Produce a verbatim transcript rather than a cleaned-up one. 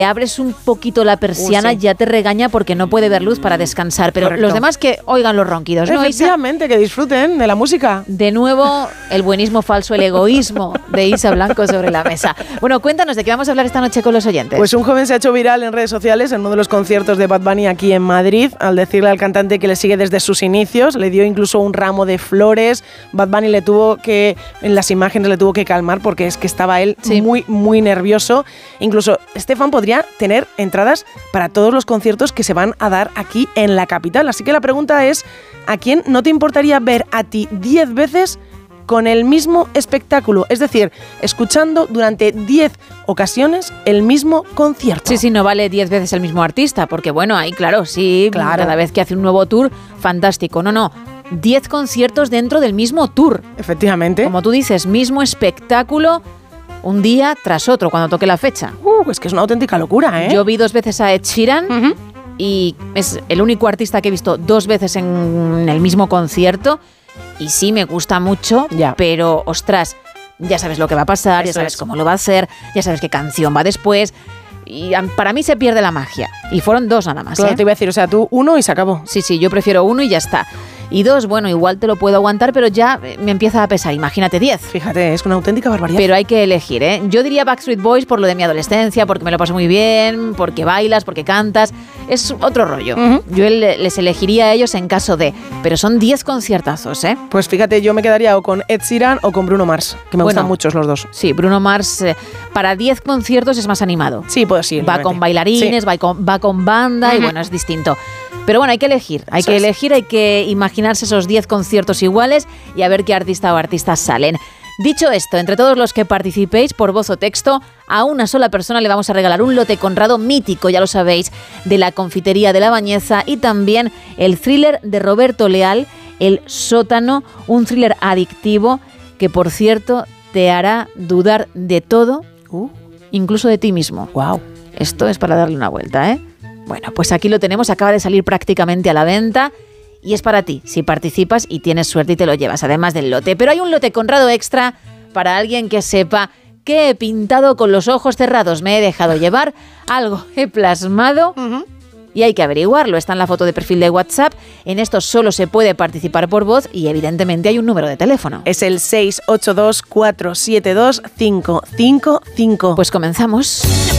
abres un poquito la persiana, uh, sí. ya te regaña porque no puede ver luz para descansar. Pero Correcto. Los demás que oigan los ronquidos, ¿no? Efectivamente, Isa? que disfruten de la música. De nuevo, el buenismo falso, el egoísmo de Isa Blanco sobre la mesa. Bueno, cuéntanos, ¿de qué vamos a hablar esta noche con los oyentes? Pues un joven se ha hecho viral en redes sociales en uno de los conciertos de Bad Bunny aquí en Madrid, al decirle al cantante que le sigue desde sus inicios, le dio incluso un ramo de flores. Bad Bunny le tuvo que, en las imágenes le tuvo que calmar porque es que estaba él sí. muy, muy nervioso. Incluso este fan podría tener entradas para todos los conciertos que se van a dar aquí en la capital. Así que la pregunta es, ¿a quién no te importaría ver a ti diez veces con el mismo espectáculo? Es decir, escuchando durante diez ocasiones el mismo concierto. Sí, sí, no vale diez veces el mismo artista, porque bueno, ahí claro, sí, claro. cada vez que hace un nuevo tour, fantástico. No, no, diez conciertos dentro del mismo tour. Efectivamente. Como tú dices, mismo espectáculo, un día tras otro, cuando toque la fecha. Uh, es que es una auténtica locura, ¿eh? Yo vi dos veces a Ed Sheeran uh-huh. y es el único artista que he visto dos veces en el mismo concierto y sí me gusta mucho, ya. pero ostras, ya sabes lo que va a pasar, Eso ya sabes es. cómo lo va a hacer, ya sabes qué canción va después y para mí se pierde la magia. Y fueron dos nada más. Claro, ¿eh? te iba a decir, o sea, tú uno y se acabó. Sí, sí, yo prefiero uno y ya está. Y dos, bueno, igual te lo puedo aguantar, pero ya me empieza a pesar. Imagínate diez. Fíjate, es una auténtica barbaridad. Pero hay que elegir, ¿eh? Yo diría Backstreet Boys por lo de mi adolescencia, porque me lo paso muy bien, porque bailas, porque cantas. Es otro rollo. Uh-huh. Yo les elegiría a ellos en caso de... Pero son diez conciertazos, ¿eh? Pues fíjate, yo me quedaría o con Ed Sheeran o con Bruno Mars, que me bueno, gustan muchos los dos. Sí, Bruno Mars eh, para diez conciertos es más animado. Sí, pues sí. Va realmente. con bailarines, sí. va, con, va con banda uh-huh. y bueno, es distinto. Pero bueno, hay que elegir, hay Eso que es. elegir, hay que imaginarse esos diez conciertos iguales y a ver qué artista o artistas salen. Dicho esto, entre todos los que participéis por voz o texto, a una sola persona le vamos a regalar un lote Conrado mítico, ya lo sabéis, de la Confitería de la Bañeza y también el thriller de Roberto Leal, El Sótano, un thriller adictivo que, por cierto, te hará dudar de todo, uh. incluso de ti mismo. Wow. Esto es para darle una vuelta, ¿eh? Bueno, pues aquí lo tenemos, acaba de salir prácticamente a la venta y es para ti, si participas y tienes suerte y te lo llevas, además del lote. Pero hay un lote Conrado extra para alguien que sepa que he pintado con los ojos cerrados, me he dejado llevar, algo he plasmado uh-huh. y hay que averiguarlo. Está en la foto de perfil de WhatsApp, en esto solo se puede participar por voz y evidentemente hay un número de teléfono. Es el seis ocho dos, cuatro siete dos, cinco cinco cinco. Pues comenzamos.